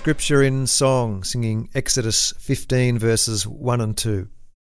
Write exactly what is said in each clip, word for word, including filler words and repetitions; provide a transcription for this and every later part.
Scripture in song, singing Exodus fifteen verses one and two.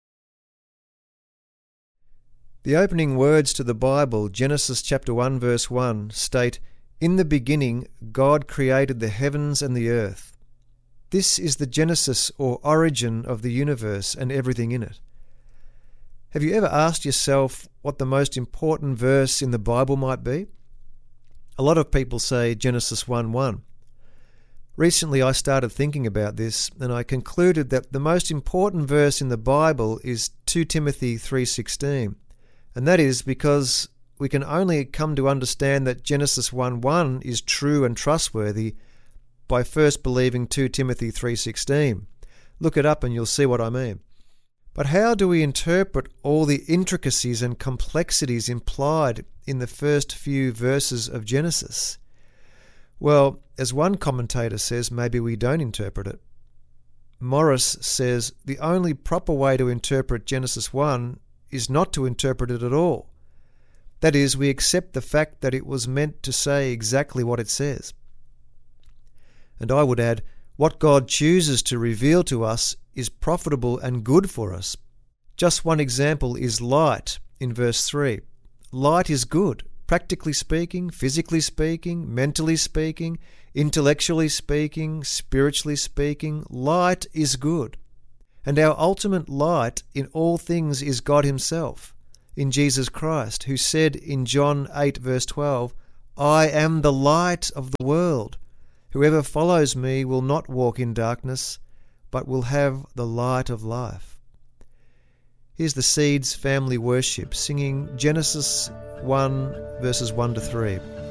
The opening words to the Bible, Genesis chapter one verse one, state, "In the beginning God created the heavens and the earth." This is the genesis or origin of the universe and everything in it. Have you ever asked yourself what the most important verse in the Bible might be? A lot of people say Genesis one one. Recently I started thinking about this, and I concluded that the most important verse in the Bible is two Timothy three sixteen, and that is because we can only come to understand that Genesis one one is true and trustworthy by first believing two Timothy three sixteen. Look it up and you'll see what I mean. But how do we interpret all the intricacies and complexities implied in the first few verses of Genesis? Well, as one commentator says, maybe we don't interpret it. Morris says the only proper way to interpret Genesis one is not to interpret it at all. That is, we accept the fact that it was meant to say exactly what it says. And I would add, what God chooses to reveal to us is profitable and good for us. Just one example is light in verse three. Light is good, practically speaking, physically speaking, mentally speaking, intellectually speaking, spiritually speaking. Light is good. And our ultimate light in all things is God himself, in Jesus Christ, who said in John eight verse twelve, "I am the light of the world. Whoever follows me will not walk in darkness, but will have the light of life." Here's the Seeds family worship singing Genesis one verses one to three.